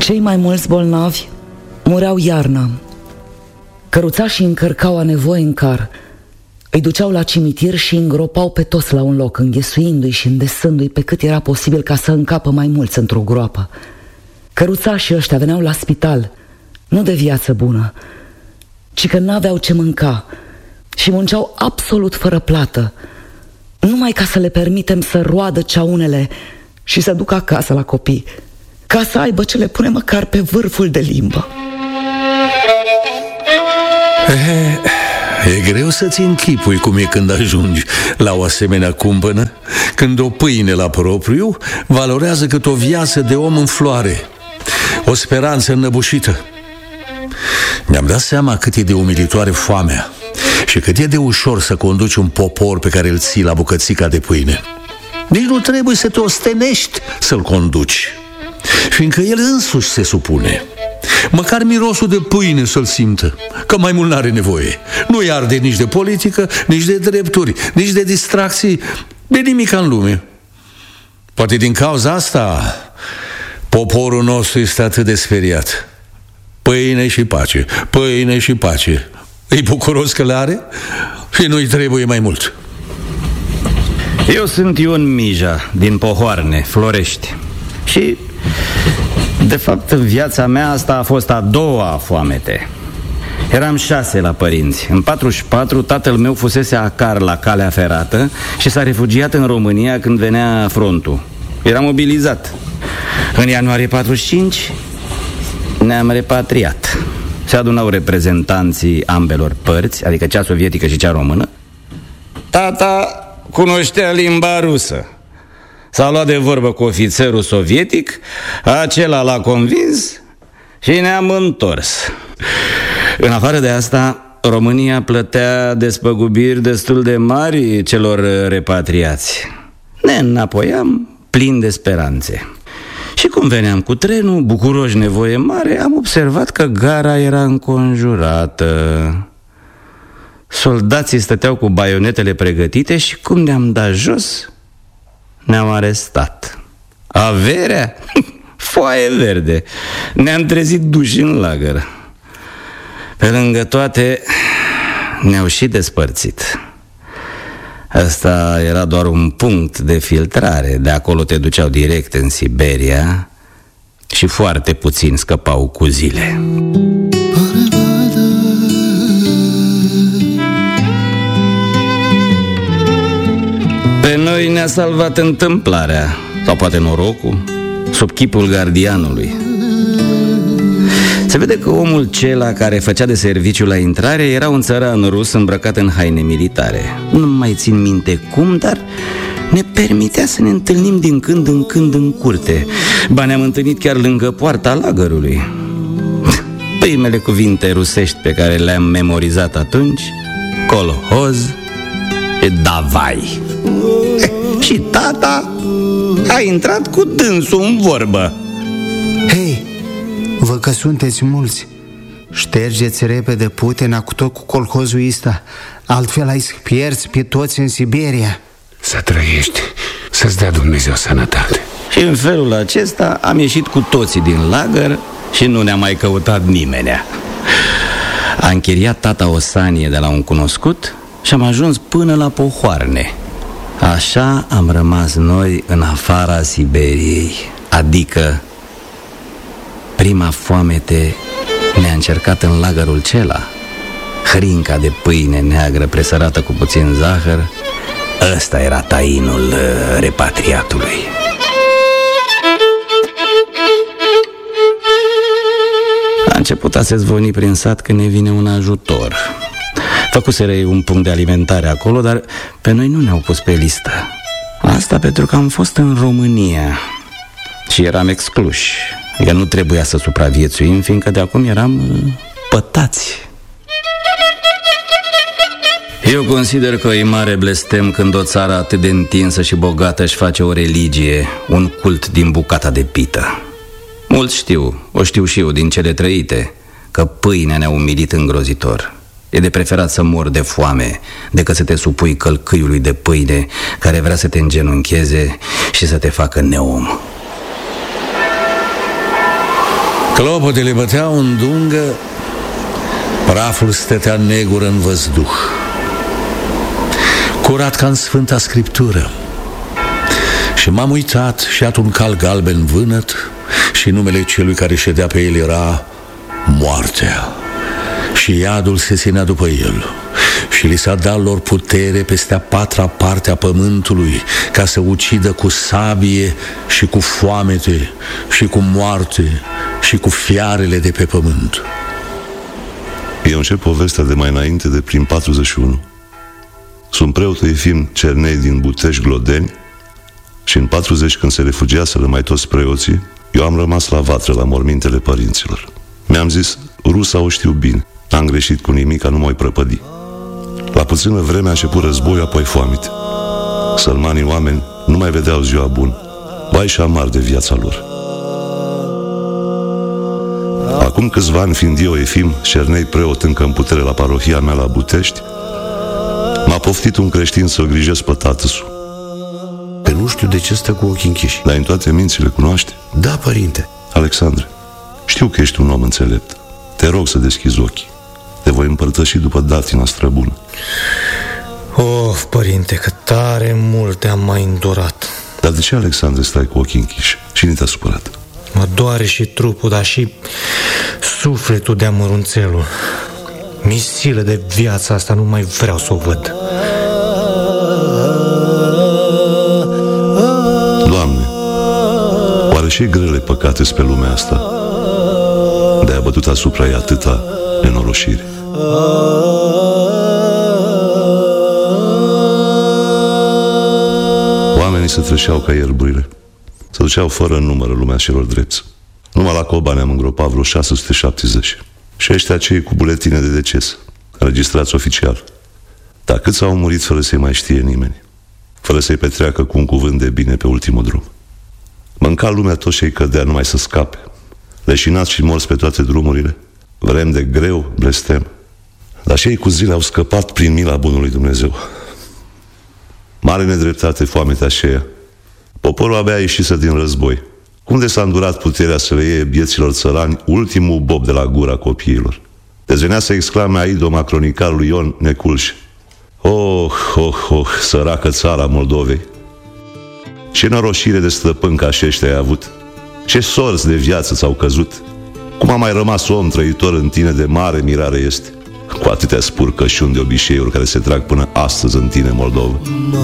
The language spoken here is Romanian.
Cei mai mulți bolnavi mureau iarna. Căruțașii încărcau a nevoie în car, îi duceau la cimitir și îngropau pe toți la un loc, înghesuindu-i și îndesându-i pe cât era posibil ca să încapă mai mulți într-o groapă. Căruțașii ăștia veneau la spital, nu de viață bună, ci că n-aveau ce mânca și munceau absolut fără plată, numai ca să le permitem să roadă ceaunele și să ducă acasă la copii, ca să aibă ce le pune măcar pe vârful de limbă. E greu să-ți închipui cum e când ajungi la o asemenea cumpănă, când o pâine la propriu valorează cât o viață de om în floare, o speranță înnăbușită. Mi-am dat seama cât e de umilitoare foamea și cât e de ușor să conduci un popor pe care îl ții la bucățica de pâine. Nici nu trebuie să te ostenești să-l conduci, fiindcă el însuși se supune. Măcar mirosul de pâine să-l simtă, că mai mult n-are nevoie. Nu-i arde nici de politică, nici de drepturi, nici de distracții, de nimic în lume. Poate din cauza asta poporul nostru este atât de speriat. Pâine și pace, pâine și pace. E bucuros că le are și nu-i trebuie mai mult. Eu sunt Ion Mija, din Pohoarne, Florești. Și, de fapt, în viața mea asta a fost a doua foamete. Eram 6 la părinți. În 44, tatăl meu fusese acar la calea ferată și s-a refugiat în România când venea frontul. Era mobilizat. În ianuarie 45 ne-am repatriat. Se adunau reprezentanții ambelor părți, adică cea sovietică și cea română. Tata cunoștea limba rusă. S-a luat de vorbă cu ofițerul sovietic, acela l-a convins și ne-am întors. În afară de asta, România plătea despăgubiri destul de mari celor repatriați. Ne înapoiam plini de speranțe. Și cum veneam cu trenul, bucuroși nevoie mare, am observat că gara era înconjurată. Soldații stăteau cu baionetele pregătite și cum ne-am dat jos, ne-au arestat. Averea? Foaie verde. Ne-am trezit duși în lagăr. Pe lângă toate, ne-au și despărțit. Asta era doar un punct de filtrare. De acolo te duceau direct în Siberia și foarte puțini scăpau cu zile. Pe noi ne-a salvat întâmplarea, sau poate norocul, sub chipul gardianului. Se vede că omul cela care făcea de serviciu la intrare era un țăran rus îmbrăcat în haine militare. Nu mai țin minte cum, dar ne permitea să ne întâlnim din când în când în curte. Ba, ne-am întâlnit chiar lângă poarta lagărului. Primele cuvinte rusești pe care le-am memorizat atunci: colhoz e davai. Și tata a intrat cu dânsul în vorbă. Hei, văd că sunteți mulți. Ștergeți repede Putina cu tot cu colhozul ăsta, altfel ai să pierzi pe toți în Siberia. Să trăiești, să-ți dea Dumnezeu sănătate. Și în felul acesta am ieșit cu toții din lagăr și nu ne-a mai căutat nimenea. A închiriat tata o sanie de la un cunoscut și am ajuns până la Pohoarne. Așa am rămas noi în afara Siberiei, adică prima foamete ne-a încercat în lagărul cela. Hrinca de pâine neagră presărată cu puțin zahăr, ăsta era tainul repatriatului. A început a se zvoni prin sat că ne vine un ajutor. Făcuseră ei un punct de alimentare acolo, dar pe noi nu ne-au pus pe listă. Asta pentru că am fost în România și eram excluși. Că nu trebuia să supraviețuim, fiindcă de acum eram pătați. Eu consider că e mare blestem când o țară atât de întinsă și bogată își face o religie, un cult din bucata de pită. Mulți știu, o știu și eu din cele trăite, că pâinea ne-a umilit îngrozitor. E de preferat să mor de foame decât să te supui călcâiului de pâine care vrea să te îngenuncheze și să te facă neom. Clopotele băteau în dungă, praful stătea negur în văzduh, curat ca în Sfânta Scriptură. Și m-am uitat și iată un cal galben vânăt și numele celui care ședea pe el era Moartea. Și iadul se ținea după el și li s-a dat lor putere peste a patra parte a pământului, ca să ucidă cu sabie și cu foamete și cu moarte și cu fiarele de pe pământ. Eu încep povestea de mai înainte, de prin 41. Sunt preotul Efim Cernei din Butești-Glodeni și în 40, când se refugiaseră mai toți preoții, eu am rămas la vatră, la mormintele părinților. Mi-am zis, rusa o știu bine, n-am greșit cu nimic, nu m-o prăpădi. La puțină vreme a început războiul, apoi foamete. Sărmanii oameni nu mai vedeau ziua bună, bai și amar de viața lor. Acum câțiva ani, fiind eu Efim Cernei, preot încă în putere la parohia mea la Butești, m-a poftit un creștin să-l grijesc pe tatăsul. Pe nu știu de ce stă cu ochii închiși. Dar în toate mințile cunoaște? Da, părinte. Alexandre, știu că ești un om înțelept. Te rog să deschizi ochii. Te voi împărtăși după datina străbună. Of, părinte, că tare multe am mai îndurat. Dar de ce, Alexandre, stai cu ochii închiși? Cine te-a supărat? Mă doare și trupul, dar și sufletul de amărunțelul. Misilă de viața asta nu mai vreau să o văd. Doamne, oare și grele păcate pe lumea asta de-a bătut asupra ei atâta nenorocire? Oamenii se trășeau ca ierburile, se duceau fără număr în lumea celor drepți. Numai la Kobani am îngropat vreo 670. Și ăștia cei cu buletine de deces, înregistrați oficial. Dar câți au murit fără să-i mai știe nimeni, fără să-i petreacă cu un cuvânt de bine pe ultimul drum. Mânca lumea toți și-i cădea numai să scape, leșinați și morți pe toate drumurile, vrem de greu, blestem. Dar și ei cu zile au scăpat prin mila bunului Dumnezeu. Mare nedreptate foametea aceea. Poporul abia ieșise din război. Cum de s-a îndurat puterea să le iei bieților țărani ultimul bob de la gura copiilor? Deci venea să exclame aidoma cronicarului Ion Neculș: oh, oh, oh, săracă țara Moldovei! Ce noroșire de stăpân ca și ăștia ai avut! Ce sorți de viață ți-au căzut! Cum a mai rămas om trăitor în tine, de mare mirare este, cu atâtea spurcășuni de obiceiuri care se trag până astăzi în tine, Moldova.